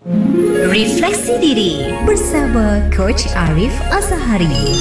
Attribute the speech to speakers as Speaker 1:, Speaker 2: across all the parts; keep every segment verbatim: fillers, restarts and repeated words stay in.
Speaker 1: Refleksi Diri bersama Coach Arif Azhari.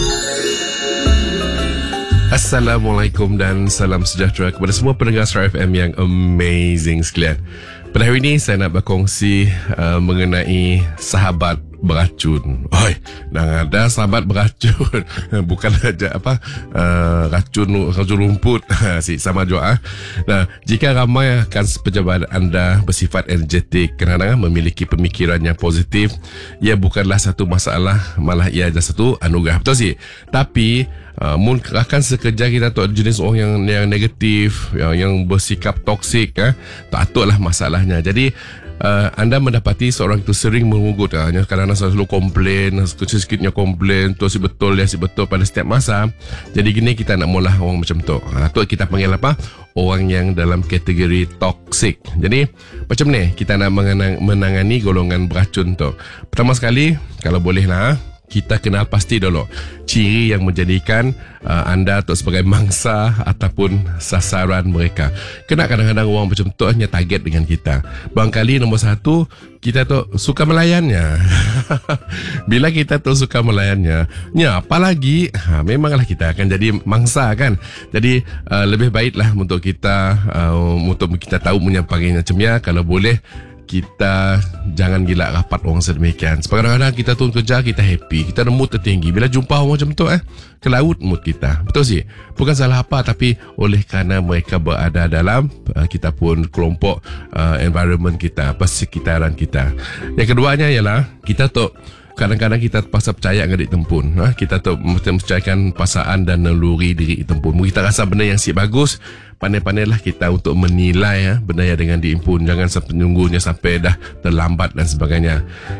Speaker 2: Assalamualaikum dan salam sejahtera kepada semua pendengar Star F M yang amazing sekalian. Pada hari ini saya nak berkongsi uh, mengenai sahabat beracun. Oi, nak ada sahabat beracun. Bukan aja apa uh, racun racun rumput. Si sama juga. Ah. Nah, jika ramai akan pejabat anda bersifat energetik, kadang-kadang memiliki pemikiran yang positif, ia bukanlah satu masalah, malah ia adalah satu anugerah. Betul sih. Tapi Uh, mun akan sekejap kita tu jenis orang yang yang negatif, yang, yang bersikap toksik, eh, tak atutlah masalahnya. Jadi uh, anda mendapati seorang itu sering mengugut, uh, kadang-kadang selalu komplain, sikit-sikitnya komplain, tu si betul dia si betul pada setiap masa. Jadi gini kita nak mula orang macam tu. Uh, tu kita panggil apa? Orang yang dalam kategori toksik. Jadi macam ni kita nak mengenang, menangani golongan beracun tu. Pertama sekali, kalau boleh lah, kita kenal pasti dulu ciri yang menjadikan uh, anda tu sebagai mangsa ataupun sasaran mereka. Kena kadang-kadang orang macam tu hanya target dengan kita. Barangkali nombor satu, kita tu suka melayannya. Bila kita tu suka melayannya, ya apalagi ha, memanglah kita akan jadi mangsa kan. Jadi uh, lebih baiklah untuk kita uh, untuk kita tahu menyampaikan macam ya, kalau boleh kita jangan gila rapat orang sedemikian. Sebab kadang-kadang kita turun kerja, kita happy, kita ada mood tertinggi. Bila jumpa orang macam tu, eh, ke laut mood kita. Betul sih? Bukan salah apa, tapi oleh kerana mereka berada dalam uh, kita pun kelompok uh, environment kita, persekitaran kita. Yang keduanya ialah kita tu kadang-kadang kita terpaksa percaya dengan diri tempun. Ha? Kita tu mesti percayakan perasaan dan naluri diri tempun. Mungkin kita rasa benda yang si bagus, pandai-pandailah kita untuk menilai, ha, benda yang dengan diri tempun. Jangan sampai nunggunya sampai dah terlambat dan sebagainya.